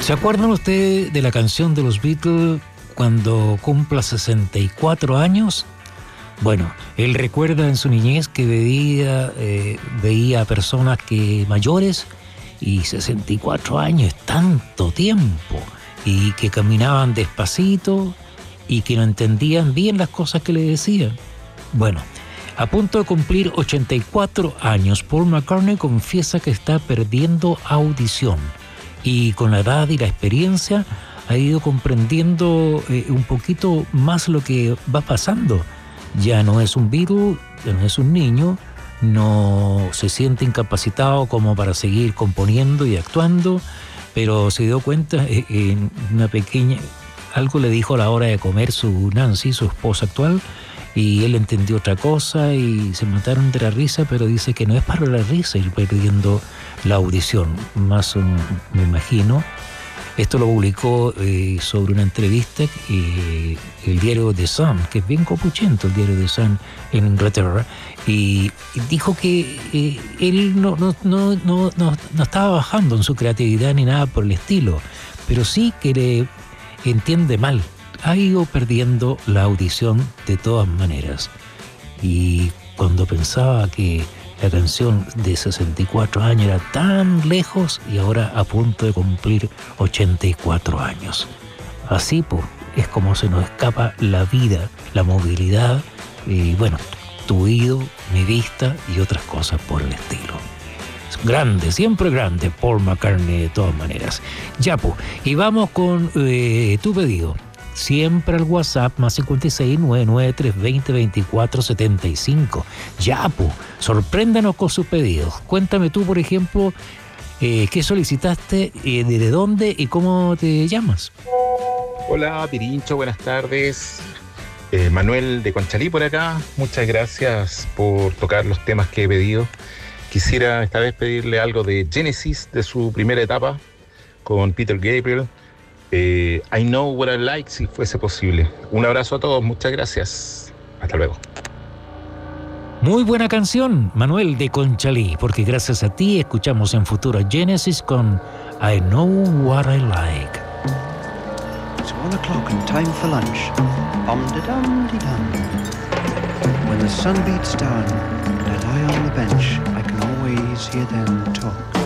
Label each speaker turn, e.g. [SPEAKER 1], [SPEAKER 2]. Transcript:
[SPEAKER 1] ¿Se acuerdan ustedes de la canción de los Beatles cuando cumpla 64 años? Bueno, él recuerda en su niñez que veía a personas mayores y 64 años es tanto tiempo, y que caminaban despacito y que no entendían bien las cosas que le decían. Bueno, a punto de cumplir 84 años, Paul McCartney confiesa que está perdiendo audición y con la edad y la experiencia ha ido comprendiendo un poquito más lo que va pasando. Ya no es un Beatle, ya no es un niño, no se siente incapacitado como para seguir componiendo y actuando, pero se dio cuenta en una pequeña... Algo le dijo a la hora de comer su Nancy, su esposa actual, y él entendió otra cosa y se mataron de la risa, pero dice que no es para la risa ir perdiendo la audición, más me imagino. Esto lo publicó sobre una entrevista el diario The Sun, que es bien copuchento el diario The Sun en Inglaterra, y dijo que él no estaba bajando en su creatividad ni nada por el estilo, pero sí que le entiende mal. Ha ido perdiendo la audición de todas maneras. Y cuando pensaba que la canción de 64 años era tan lejos y ahora a punto de cumplir 84 años. Así pues, es como se nos escapa la vida, la movilidad y bueno, tu oído, mi vista y otras cosas por el estilo. Grande, siempre grande, Paul McCartney de todas maneras. Ya pues, y vamos con tu pedido. Siempre al WhatsApp más 56 993 20 24 75. Ya, pues, sorpréndanos con sus pedidos. Cuéntame tú, por ejemplo, qué solicitaste, desde dónde y cómo te llamas.
[SPEAKER 2] Hola, Pirincho, buenas tardes. Manuel de Conchalí por acá. Muchas gracias por tocar los temas que he pedido. Quisiera esta vez pedirle algo de Genesis, de su primera etapa, con Peter Gabriel. I Know What I Like, si fuese posible. Un abrazo a todos, muchas gracias. Hasta luego.
[SPEAKER 1] Muy buena canción, Manuel de Conchalí, porque gracias a ti escuchamos en futuro Genesis con I Know What I Like.
[SPEAKER 3] It's 1 o'clock and time for lunch. Dum-de-dum-de-dum. When the sun beats down and I lie on the bench, I can always hear them talk.